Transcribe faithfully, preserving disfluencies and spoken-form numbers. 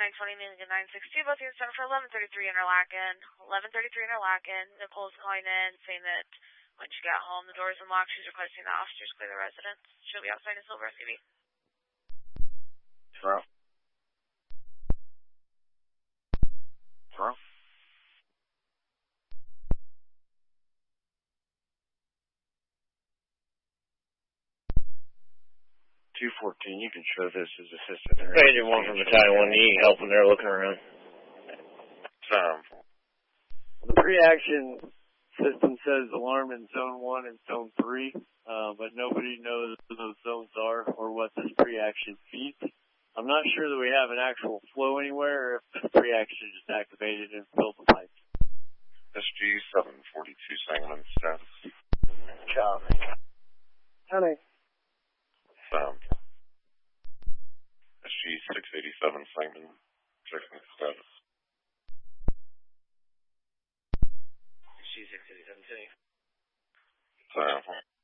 nine twenty nine sixty-two, both units center for eleven thirty-three Interlaken. eleven thirty-three Interlaken. Nicole's calling in saying that when she got home, the door is unlocked. She's requesting the officers clear the residence. She'll be outside in Silver S U V. Throw. Throw. two fourteen, you can show this as assistant. Agent one from Battalion one, need help when they're looking around. Um, the pre-action system says alarm in zone one and zone three, uh, but nobody knows who those zones are or what this pre-action feeds. I'm not sure that we have an actual flow anywhere or if this pre-action just activated and filled the pipes. S G seven forty-two Sangamon status. Copy. Honey. Sound. S G six eighty-seven Sangamon, checking status. S G six eighty-seven, City. Sound.